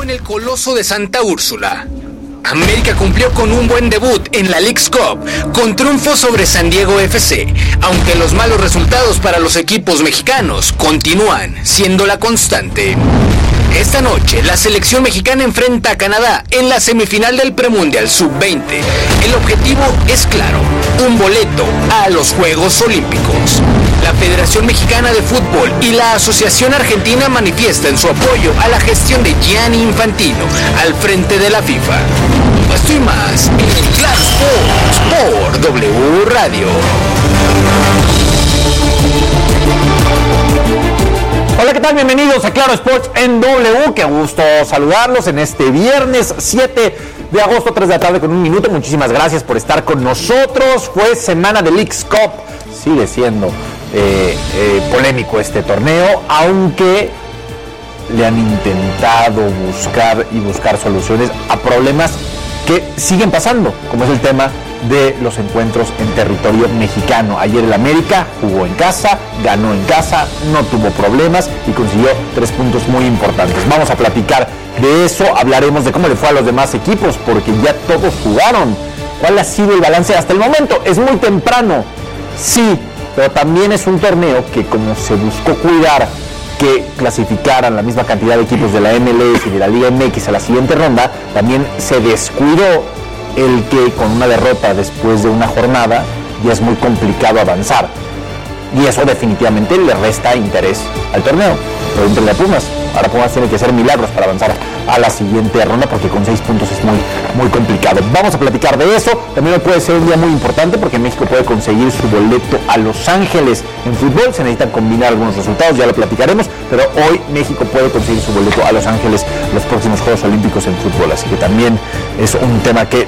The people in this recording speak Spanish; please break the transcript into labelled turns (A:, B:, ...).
A: en el Coloso de Santa Úrsula. América cumplió con un buen debut en la Leagues Cup, con triunfo sobre San Diego FC, aunque los malos resultados para los equipos mexicanos continúan siendo la constante. Esta noche, la selección mexicana enfrenta a Canadá en la semifinal del Premundial Sub-20. El objetivo es claro, un boleto a los Juegos Olímpicos. La Federación Mexicana de Fútbol y la Asociación Argentina manifiestan su apoyo a la gestión de Gianni Infantino al frente de la FIFA. Esto y más en Claro Sports por W Radio.
B: Hola, ¿qué tal? Bienvenidos a Claro Sports en W. Qué gusto saludarlos en este viernes 7 de agosto, 3 de la tarde con un minuto. Muchísimas gracias por estar con nosotros. Fue semana de Leagues Cup. Sigue siendo polémico este torneo, aunque le han intentado buscar soluciones a problemas que siguen pasando, como es el tema de los encuentros en territorio mexicano. Ayer el América jugó en casa, ganó en casa, no tuvo problemas y consiguió 3 puntos muy importantes. Vamos a platicar de eso, hablaremos de cómo le fue a los demás equipos, porque ya todos jugaron. ¿Cuál ha sido el balance hasta el momento? Es muy temprano, sí, pero también es un torneo que, como se buscó cuidar que clasificaran la misma cantidad de equipos de la MLS y de la Liga MX a la siguiente ronda, también se descuidó el que con una derrota después de una jornada ya es muy complicado avanzar, y eso definitivamente le resta interés al torneo. Pregúntenle a Pumas. Ahora Pumas tiene que hacer milagros para avanzar a la siguiente ronda, porque con 6 puntos es muy complicado. Vamos a platicar de eso. También puede ser un día muy importante porque México puede conseguir su boleto a Los Ángeles en fútbol. Se necesitan combinar algunos resultados, ya lo platicaremos, pero hoy México puede conseguir su boleto a Los Ángeles los próximos Juegos Olímpicos en fútbol, así que también es un tema que